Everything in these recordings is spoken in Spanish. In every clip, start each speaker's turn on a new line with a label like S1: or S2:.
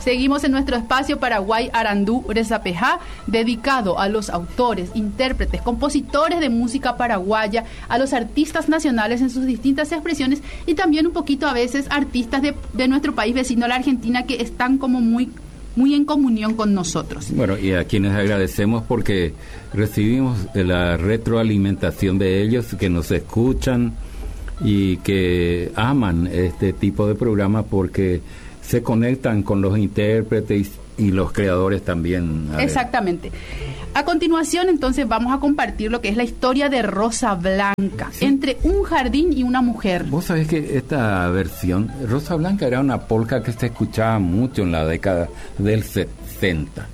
S1: Seguimos en nuestro espacio Paraguay Arandú Rezapejá, dedicado a los autores, intérpretes, compositores de música paraguaya, a los artistas nacionales en sus distintas expresiones y también un poquito a veces artistas de nuestro país vecino, la Argentina, que están como muy en comunión con nosotros.
S2: Bueno, y a quienes agradecemos porque recibimos la retroalimentación de ellos, que nos escuchan y que aman este tipo de programas porque se conectan con los intérpretes y los creadores también.
S1: Exactamente. A continuación, entonces, vamos a compartir lo que es la historia de Rosa Blanca, sí, entre un jardín y una mujer.
S2: Vos sabés que esta versión, Rosa Blanca era una polca que se escuchaba mucho en la década del 60,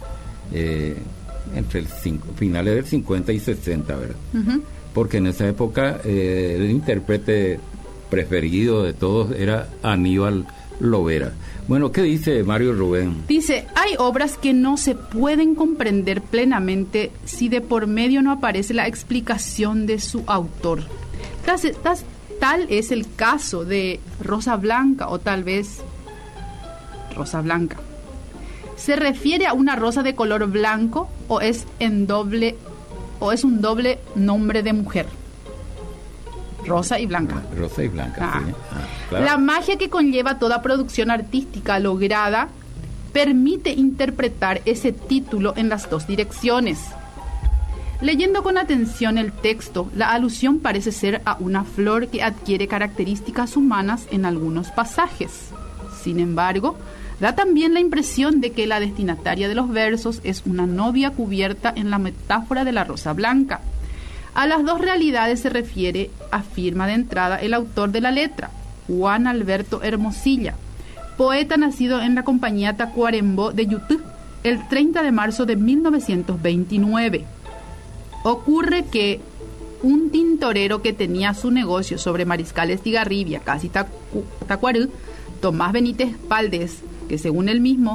S2: entre finales del 50 y 60, ¿verdad? Uh-huh. Porque en esa época el intérprete preferido de todos era Aníbal Lovera. Bueno, ¿qué dice Mario Rubén? Dice,
S1: hay obras que no se pueden comprender plenamente si de por medio no aparece la explicación de su autor. Tal es el caso de Rosa Blanca, o tal vez Rosa Blanca. ¿Se refiere a una rosa de color blanco o es un doble nombre de mujer? Rosa y Blanca.
S2: Rosa y Blanca, sí.
S1: Claro. La magia que conlleva toda producción artística lograda permite interpretar ese título en las dos direcciones. Leyendo con atención el texto, la alusión parece ser a una flor que adquiere características humanas en algunos pasajes. Sin embargo, da también la impresión de que la destinataria de los versos es una novia cubierta en la metáfora de la rosa blanca. A las dos realidades se refiere, afirma de entrada el autor de la letra, Juan Alberto Hermosilla, poeta nacido en la compañía Tacuarembó de Yutú el 30 de marzo de 1929. Ocurre que un tintorero que tenía su negocio sobre Mariscal Estigarribia, casi Tacuarú, Tomás Benítez Valdés, que según él mismo,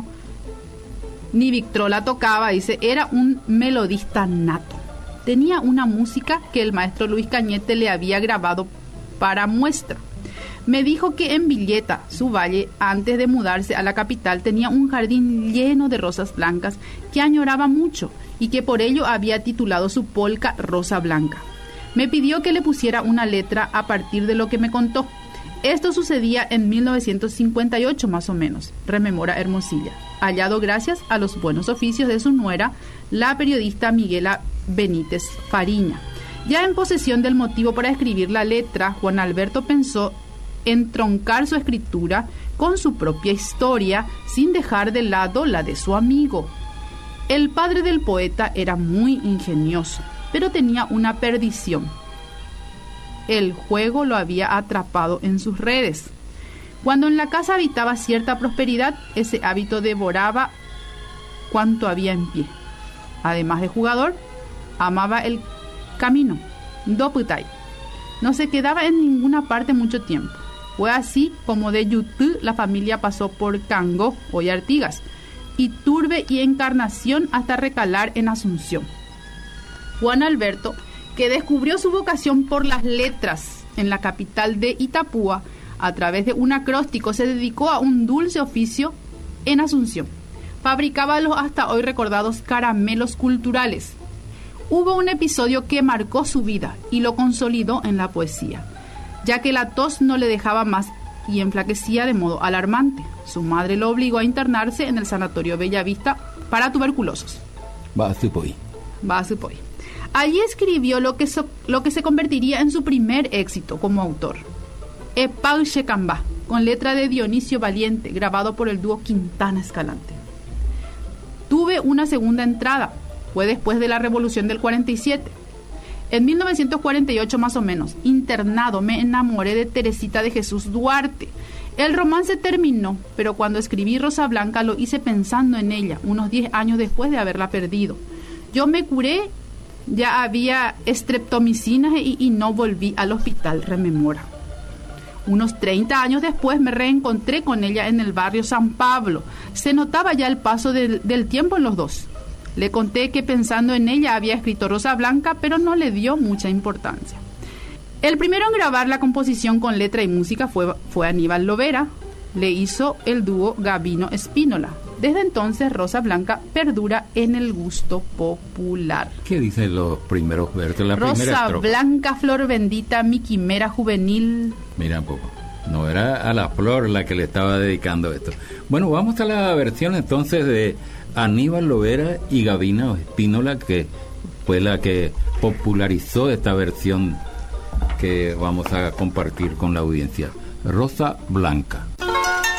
S1: ni Victrola tocaba, dice, era un melodista nato. Tenía una música que el maestro Luis Cañete le había grabado para muestra. Me dijo que en Villeta, su valle, antes de mudarse a la capital, tenía un jardín lleno de rosas blancas que añoraba mucho y que por ello había titulado su polca Rosa Blanca. Me pidió que le pusiera una letra a partir de lo que me contó. Esto sucedía en 1958 más o menos, rememora Hermosilla, hallado gracias a los buenos oficios de su nuera, la periodista Miguela Benítez Fariña. Ya en posesión del motivo para escribir la letra, Juan Alberto pensó en troncar su escritura con su propia historia sin dejar de lado la de su amigo. El padre del poeta era muy ingenioso, pero tenía una perdición. El juego lo había atrapado en sus redes. Cuando en la casa habitaba cierta prosperidad, ese hábito devoraba cuanto había en pie. Además de jugador, amaba el camino, Doputay. No se quedaba en ninguna parte mucho tiempo. Fue así como de Yutú la familia pasó por Cangó, hoy Artigas, Iturbe y Encarnación hasta recalar en Asunción. Juan Alberto, que descubrió su vocación por las letras en la capital de Itapúa, a través de un acróstico se dedicó a un dulce oficio en Asunción. Fabricaba los hasta hoy recordados caramelos culturales. Hubo un episodio que marcó su vida y lo consolidó en la poesía, ya que la tos no le dejaba más y enflaquecía de modo alarmante. Su madre lo obligó a internarse en el Sanatorio Bellavista para tuberculosos.
S2: Va a Supoy.
S1: Allí escribió lo que se convertiría en su primer éxito como autor, Epauche Cambá, con letra de Dionisio Valiente, grabado por el dúo Quintana Escalante. Tuve una segunda entrada, fue después de la Revolución del 47. En 1948 más o menos, internado, me enamoré de Teresita de Jesús Duarte. El romance terminó, pero cuando escribí Rosa Blanca lo hice pensando en ella, unos 10 años después de haberla perdido. Yo me curé, ya había estreptomicinas y no volví al hospital, rememora. Unos 30 años después me reencontré con ella en el barrio San Pablo. Se notaba ya el paso del tiempo en los dos. Le conté que pensando en ella había escrito Rosa Blanca, pero no le dio mucha importancia. El primero en grabar la composición con letra y música fue Aníbal Lovera. Le hizo el dúo Gabino Espínola. Desde entonces, Rosa Blanca perdura en el gusto popular.
S2: ¿Qué dicen los primeros versos? La primera
S1: Rosa
S2: estrofa.
S1: Blanca, flor bendita, mi quimera juvenil.
S2: Mira un poco. No era a la flor la que le estaba dedicando esto. Bueno, vamos a la versión entonces de Aníbal Lovera y Gavina Espínola, que fue la que popularizó esta versión que vamos a compartir con la audiencia. Rosa Blanca.